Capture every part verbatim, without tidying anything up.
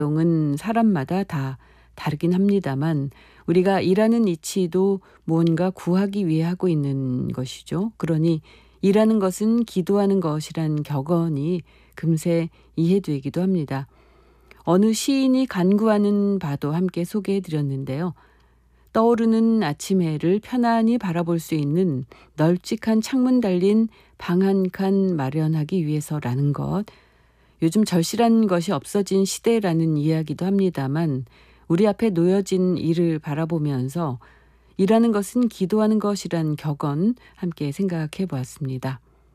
내용은 사람마다 다 다르긴 합니다만 우리가 일하는 이치도 무언가 구하기 위해 하고 있는 것이죠. 그러니 일하는 것은 기도하는 것이란 격언이 금세 이해되기도 합니다. 어느 시인이 간구하는 바도 함께 소개해 드렸는데요. 떠오르는 아침 해를 편안히 바라볼 수 있는 널찍한 창문 달린 방 한 칸 마련하기 위해서라는 것. 요즘 절실한 것이 없어진 시대라는 이야기도 합니다만 우리 앞에 놓여진 일을 바라보면서 일하는 것은 기도하는 것이란 격언 함께 생각해 보았습니다.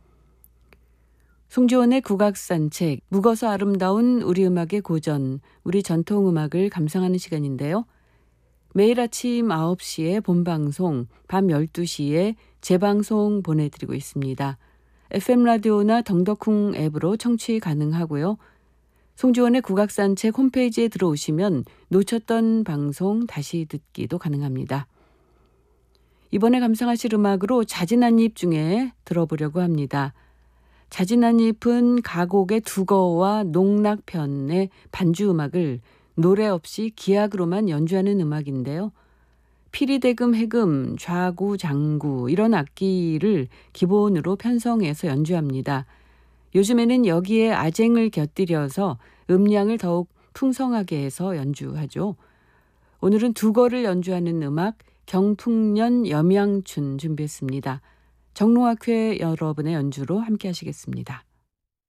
송지원의 국악산책, 묵어서 아름다운 우리 음악의 고전, 우리 전통음악을 감상하는 시간인데요. 매일 아침 아홉 시에 본방송, 밤 열두 시에 재방송 보내드리고 있습니다. 에프엠 라디오나 덩더쿵 앱으로 청취 가능하고요. 송지원의 국악산책 홈페이지에 들어오시면 놓쳤던 방송 다시 듣기도 가능합니다. 이번에 감상하실 음악으로 자진한입 중에 들어보려고 합니다. 자진한입은 가곡의 두거와 농락편의 반주 음악을 노래 없이 기악으로만 연주하는 음악인데요. 피리대금, 해금, 좌구, 장구 이런 악기를 기본으로 편성해서 연주합니다. 요즘에는 여기에 아쟁을 곁들여서 음량을 더욱 풍성하게 해서 연주하죠. 오늘은 두거를 연주하는 음악 경풍년 염양춘 준비했습니다. 정로학회 여러분의 연주로 함께 하시겠습니다.